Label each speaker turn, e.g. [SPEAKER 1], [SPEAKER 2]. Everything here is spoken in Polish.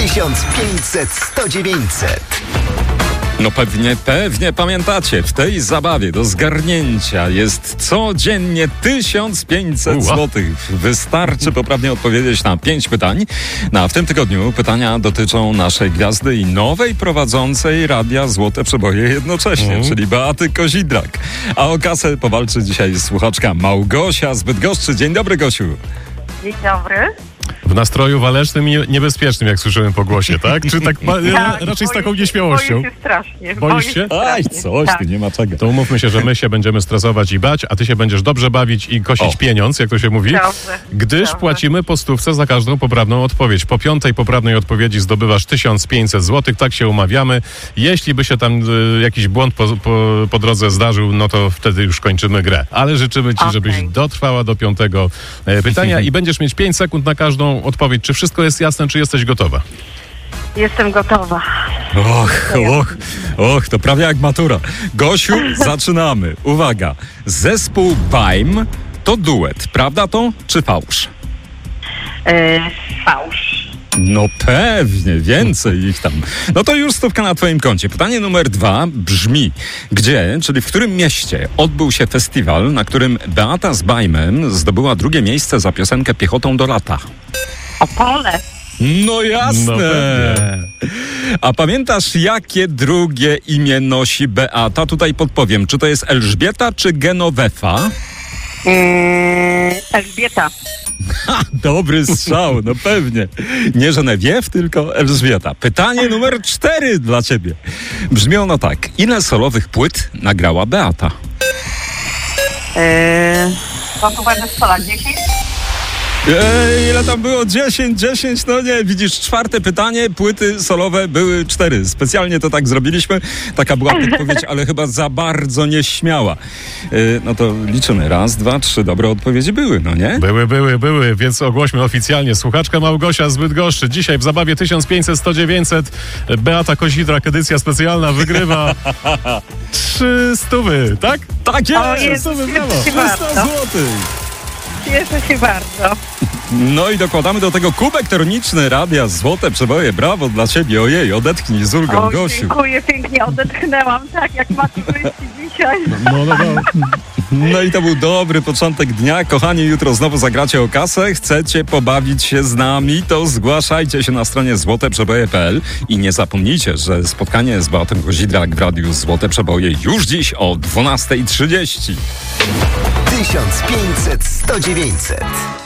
[SPEAKER 1] 1500 100 900.
[SPEAKER 2] No pewnie pamiętacie, w tej zabawie do zgarnięcia jest codziennie 1500 zł. Wystarczy poprawnie odpowiedzieć na 5 pytań. No a w tym tygodniu pytania dotyczą naszej gwiazdy i nowej prowadzącej Radia Złote Przeboje jednocześnie, czyli Beaty Kozidrak. A o kasę powalczy dzisiaj słuchaczka Małgosia z Bydgoszczy. Dzień dobry, Gosiu.
[SPEAKER 3] Dzień dobry.
[SPEAKER 4] W nastroju walecznym i niebezpiecznym, jak słyszałem po głosie, tak? Czy tak raczej z taką nieśmiałością?
[SPEAKER 3] Boję się strasznie.
[SPEAKER 4] Boisz się?
[SPEAKER 2] Aj, coś, ty nie ma czego.
[SPEAKER 4] To umówmy się, że my się będziemy stresować i bać, a ty się będziesz dobrze bawić i kosić pieniądz, jak to się mówi.
[SPEAKER 3] Dobrze,
[SPEAKER 4] Gdyż
[SPEAKER 3] dobrze.
[SPEAKER 4] płacimy po stówce za każdą poprawną odpowiedź. Po 5. poprawnej odpowiedzi zdobywasz 1500 zł, tak się umawiamy. Jeśli by się tam jakiś błąd po drodze zdarzył, no to wtedy już kończymy grę. Ale życzymy ci, żebyś dotrwała do 5. pytania i będziesz mieć 5 sekund na każdą odpowiedź. Czy wszystko jest jasne, czy jesteś gotowa?
[SPEAKER 3] Jestem gotowa.
[SPEAKER 2] Och, to prawie jak matura. Gosiu, zaczynamy. Uwaga. Zespół Baim to duet, prawda to, czy fałsz?
[SPEAKER 3] Fałsz.
[SPEAKER 2] No pewnie, więcej ich tam. No to już stówka na twoim koncie. Pytanie numer 2 brzmi: gdzie, czyli w którym mieście odbył się festiwal, na którym Beata z Baimem zdobyła 2. miejsce za piosenkę Piechotą do lata?
[SPEAKER 3] Opole.
[SPEAKER 2] No jasne.
[SPEAKER 4] No pewnie.
[SPEAKER 2] A pamiętasz, jakie drugie imię nosi Beata? Tutaj podpowiem, czy to jest Elżbieta, czy Genovefa?
[SPEAKER 3] Elżbieta.
[SPEAKER 2] Ha, dobry strzał, no pewnie. Nie Genevieve, tylko Elżbieta. Pytanie numer 4 dla ciebie. Brzmi ono tak. Ile solowych płyt nagrała Beata?
[SPEAKER 3] To tu będę strzelać 10?
[SPEAKER 2] Ile tam było? 10, no nie, widzisz, 4. pytanie, płyty solowe były 4. Specjalnie to tak zrobiliśmy, taka była podpowiedź, ale chyba za bardzo nieśmiała. No to liczymy, 1, 2, 3 dobre odpowiedzi były, no nie?
[SPEAKER 4] Były, więc ogłośmy oficjalnie. Słuchaczka Małgosia z Bydgoszczy. Dzisiaj w zabawie 1500 100 900 Beata Kozidrak, edycja specjalna, wygrywa 300, tak?
[SPEAKER 2] Tak
[SPEAKER 3] O
[SPEAKER 2] jest!
[SPEAKER 3] Jezu,
[SPEAKER 2] 300
[SPEAKER 3] cieszę się bardzo.
[SPEAKER 2] złotych.
[SPEAKER 3] Cieszę się bardzo.
[SPEAKER 2] No i dokładamy do tego kubek termiczny Radia Złote Przeboje. Brawo dla ciebie, ojej, odetchnij z ulgą,
[SPEAKER 3] O,
[SPEAKER 2] Gosiu.
[SPEAKER 3] dziękuję pięknie, odetchnęłam, tak jak maturyści dzisiaj.
[SPEAKER 2] No i to był dobry początek dnia. Kochani, jutro znowu zagracie o kasę. Chcecie pobawić się z nami? To zgłaszajcie się na stronie złoteprzeboje.pl i nie zapomnijcie, że spotkanie z Beatą Kozidrak w Radiu Złote Przeboje już dziś o 12:30.
[SPEAKER 1] 1500 100 900.